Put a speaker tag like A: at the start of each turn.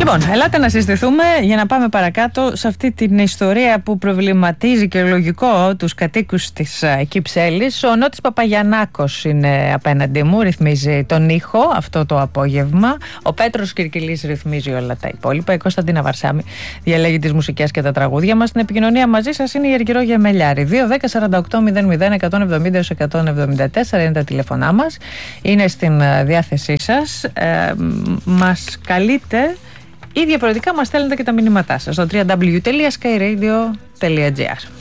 A: Λοιπόν, ελάτε να συστηθούμε για να πάμε παρακάτω σε αυτή την ιστορία που προβληματίζει και λογικό τους κατοίκους της Κυψέλης. Ο Νότης Παπαγιαννάκος είναι απέναντί μου, ρυθμίζει τον ήχο αυτό το απόγευμα. Ο Πέτρος Κυρκυλής ρυθμίζει όλα τα υπόλοιπα. Η Κωνσταντίνα Βαρσάμη διαλέγει τις μουσικές και τα τραγούδια μας. Στην επικοινωνία μαζί σας είναι η Αργυρό Γεμελιάρη. 2-10-48-00-174 είναι τα τηλεφωνά μας. Είναι στην διάθεσή σας. Μας καλείτε ή διαφορετικά μας στέλνετε και τα μηνύματά σας στο www.skyradio.gr.